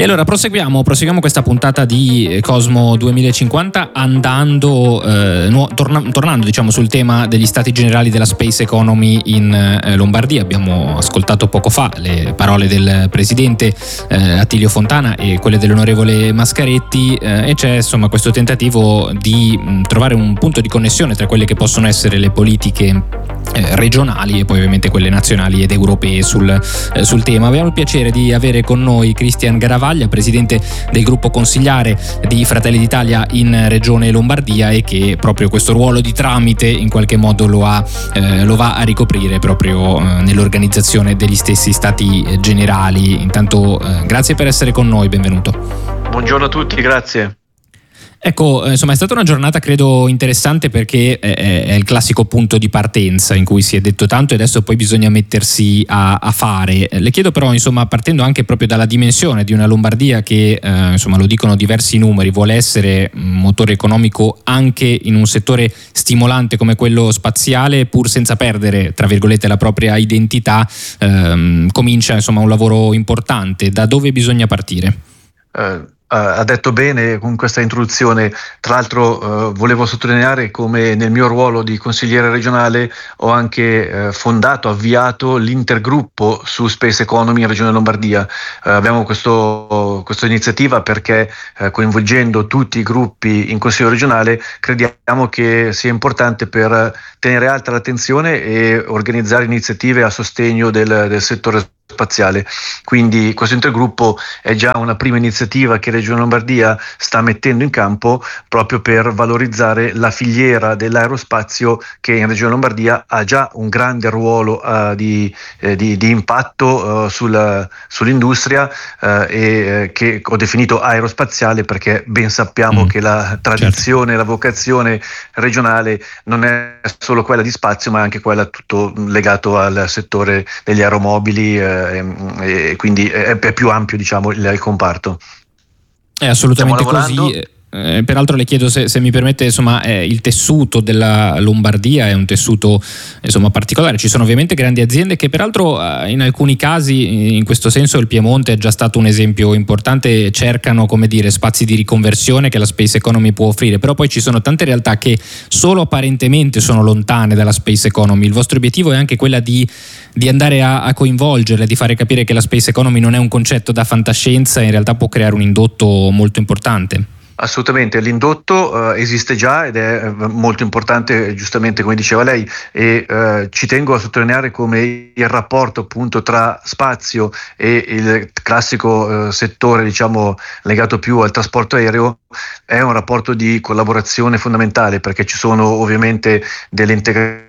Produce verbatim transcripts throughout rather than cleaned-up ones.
E allora proseguiamo, proseguiamo questa puntata di Cosmo duemilacinquanta andando, eh, nu- torna- tornando diciamo sul tema degli stati generali della space economy in eh, Lombardia. Abbiamo ascoltato poco fa le parole del presidente eh, Attilio Fontana e quelle dell'onorevole Mascaretti eh, e c'è insomma questo tentativo di mh, trovare un punto di connessione tra quelle che possono essere le politiche eh, regionali e poi ovviamente quelle nazionali ed europee sul, eh, sul tema. Abbiamo il piacere di avere con noi Cristian Garavaglia, presidente del gruppo consigliare di Fratelli d'Italia in Regione Lombardia e che proprio questo ruolo di tramite in qualche modo lo, ha, eh, lo va a ricoprire proprio eh, nell'organizzazione degli stessi stati generali. Intanto eh, grazie per essere con noi, benvenuto. Buongiorno a tutti, grazie. Ecco, insomma è stata una giornata credo interessante perché è, è il classico punto di partenza in cui si è detto tanto e adesso poi bisogna mettersi a, a fare. Le chiedo però, insomma, partendo anche proprio dalla dimensione di una Lombardia che, eh, insomma, lo dicono diversi numeri, vuole essere un motore economico anche in un settore stimolante come quello spaziale, pur senza perdere, tra virgolette, la propria identità, ehm, comincia insomma un lavoro importante. Da dove bisogna partire? Uh. Ha detto bene con questa introduzione. Tra l'altro eh, volevo sottolineare come nel mio ruolo di consigliere regionale ho anche eh, fondato, avviato l'intergruppo su Space Economy in Regione Lombardia. Eh, abbiamo questo, questa iniziativa perché eh, coinvolgendo tutti i gruppi in Consiglio regionale crediamo che sia importante per tenere alta l'attenzione e organizzare iniziative a sostegno del, del settore spaziale. Quindi questo intergruppo è già una prima iniziativa che Regione Lombardia sta mettendo in campo proprio per valorizzare la filiera dell'aerospazio che in Regione Lombardia ha già un grande ruolo uh, di, eh, di, di impatto uh, sulla, sull'industria uh, e eh, che ho definito aerospaziale perché ben sappiamo mm. che la tradizione, certo. La vocazione regionale non è solo quella di spazio ma anche quella tutto legato al settore degli aeromobili eh, e quindi è più ampio, diciamo, il comparto. È assolutamente così. Eh, peraltro le chiedo se, se mi permette, insomma, eh, il tessuto della Lombardia è un tessuto insomma particolare. Ci sono ovviamente grandi aziende che peraltro eh, in alcuni casi, in questo senso il Piemonte è già stato un esempio importante, cercano, come dire, spazi di riconversione che la space economy può offrire, però poi ci sono tante realtà che solo apparentemente sono lontane dalla space economy. Il vostro obiettivo è anche quella di, di andare a, a coinvolgerle, di fare capire che la space economy non è un concetto da fantascienza e in realtà può creare un indotto molto importante. Assolutamente, l'indotto uh, esiste già ed è uh, molto importante, giustamente come diceva lei, e uh, ci tengo a sottolineare come il rapporto appunto tra spazio e il classico uh, settore, diciamo, legato più al trasporto aereo è un rapporto di collaborazione fondamentale perché ci sono ovviamente delle integrazioni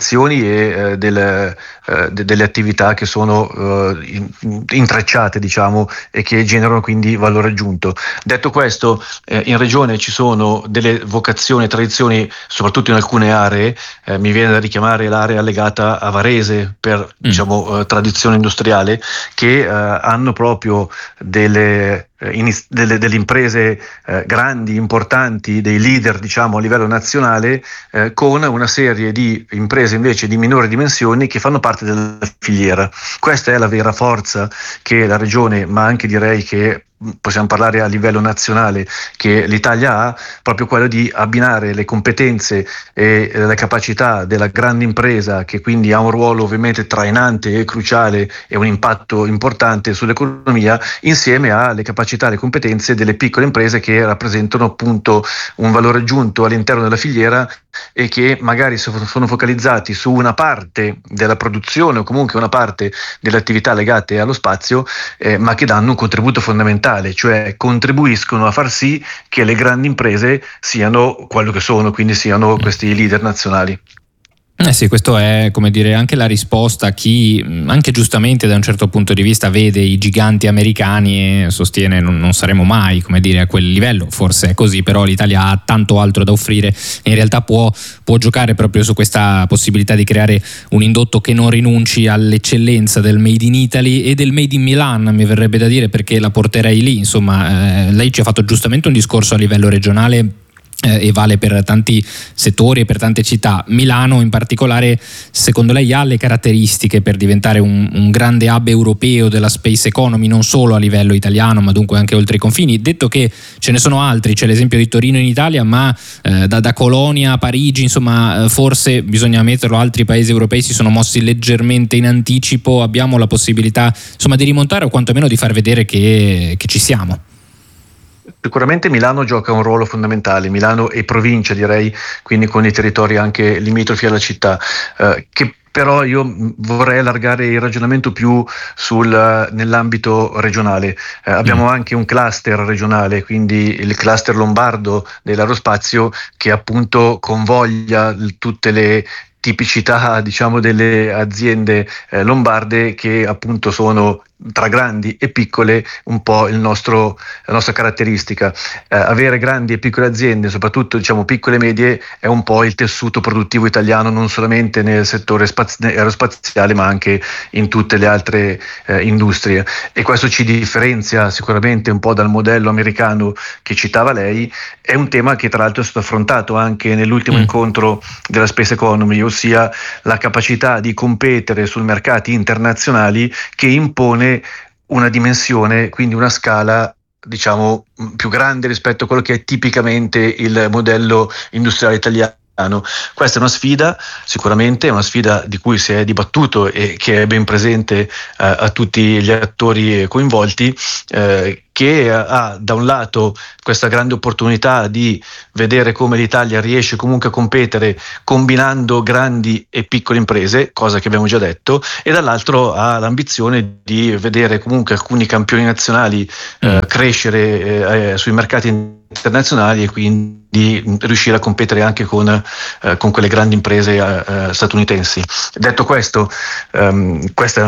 e eh, delle, eh, de- delle attività che sono eh, in- intrecciate, diciamo, e che generano quindi valore aggiunto. Detto questo, eh, in regione ci sono delle vocazioni e tradizioni, soprattutto in alcune aree, eh, mi viene da richiamare l'area legata a Varese per mm. diciamo eh, tradizione industriale, che eh, hanno proprio delle Delle, delle imprese eh, grandi, importanti, dei leader, diciamo, a livello nazionale, eh, con una serie di imprese invece di minori dimensioni che fanno parte della filiera. Questa è la vera forza che la regione, ma anche direi che possiamo parlare a livello nazionale, che l'Italia ha, proprio quello di abbinare le competenze e le capacità della grande impresa, che quindi ha un ruolo ovviamente trainante e cruciale e un impatto importante sull'economia, insieme alle capacità e le competenze delle piccole imprese che rappresentano appunto un valore aggiunto all'interno della filiera e che magari sono focalizzati su una parte della produzione o comunque una parte delle attività legate allo spazio, eh, ma che danno un contributo fondamentale, cioè contribuiscono a far sì che le grandi imprese siano quello che sono, quindi siano questi leader nazionali. Eh sì, questo è, come dire, anche la risposta a chi anche giustamente da un certo punto di vista vede i giganti americani e sostiene non, non saremo mai, come dire, a quel livello. Forse è così, però l'Italia ha tanto altro da offrire e in realtà può, può giocare proprio su questa possibilità di creare un indotto che non rinunci all'eccellenza del Made in Italy e del Made in Milan, mi verrebbe da dire, perché la porterei lì. Insomma, eh, lei ci ha fatto giustamente un discorso a livello regionale e vale per tanti settori e per tante città. Milano in particolare, secondo lei, ha le caratteristiche per diventare un, un grande hub europeo della space economy, non solo a livello italiano ma dunque anche oltre i confini? Detto che ce ne sono altri, c'è l'esempio di Torino in Italia, ma eh, da, da Colonia a Parigi, insomma, forse bisogna metterlo, altri paesi europei si sono mossi leggermente in anticipo. Abbiamo la possibilità, insomma, di rimontare o quantomeno di far vedere che, che ci siamo? Sicuramente Milano gioca un ruolo fondamentale, Milano e provincia direi, quindi con i territori anche limitrofi alla città, eh, che però io vorrei allargare il ragionamento più sul, nell'ambito regionale. Eh, abbiamo mm. anche un cluster regionale, quindi il cluster lombardo dell'aerospazio, che appunto convoglia tutte le tipicità, diciamo, delle aziende eh, lombarde, che appunto sono tra grandi e piccole un po' il nostro, la nostra caratteristica. Eh, avere grandi e piccole aziende, soprattutto diciamo piccole e medie, è un po' il tessuto produttivo italiano, non solamente nel settore spaz- aerospaziale ma anche in tutte le altre eh, industrie, e questo ci differenzia sicuramente un po' dal modello americano che citava lei. È un tema che tra l'altro è stato affrontato anche nell'ultimo mm. incontro della Space Economy, ossia la capacità di competere sui mercati internazionali, che impone una dimensione, quindi una scala diciamo più grande rispetto a quello che è tipicamente il modello industriale italiano. Questa è una sfida, sicuramente è una sfida di cui si è dibattuto e che è ben presente eh, a tutti gli attori coinvolti, eh, che ha da un lato questa grande opportunità di vedere come l'Italia riesce comunque a competere combinando grandi e piccole imprese, cosa che abbiamo già detto, e dall'altro ha l'ambizione di vedere comunque alcuni campioni nazionali eh, crescere eh, sui mercati internazionali e quindi riuscire a competere anche con, eh, con quelle grandi imprese eh, statunitensi. Detto questo, ehm, questa